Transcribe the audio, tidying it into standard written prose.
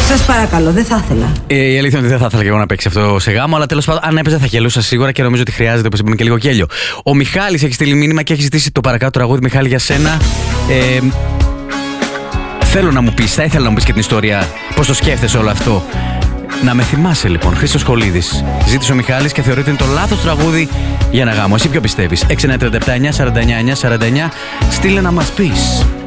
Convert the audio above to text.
Σας παρακαλώ, δεν θα ήθελα. Η αλήθεια είναι ότι δεν θα ήθελα και εγώ να παίξει αυτό σε γάμο, αλλά τέλος πάντων, αν έπαιζε θα γελούσα σίγουρα και νομίζω ότι χρειάζεται, όπως είπαμε, και λίγο γέλιο. Ο Μιχάλης έχει στείλει μήνυμα και έχει ζητήσει το παρακάτω τραγούδι. Μιχάλη, για σένα. Θέλω να μου πεις, θα ήθελα να μου πεις και την ιστορία, πώς το σκέφτεσαι όλο αυτό. Να με θυμάσαι λοιπόν, Χρήστος Χολίδης. Ζήτησε ο Μιχάλης και θεωρείται είναι το λάθος τραγούδι για ένα γάμο. Εσύ ποιο πιστεύεις? 6937 949 949. Στείλε να μας πεις.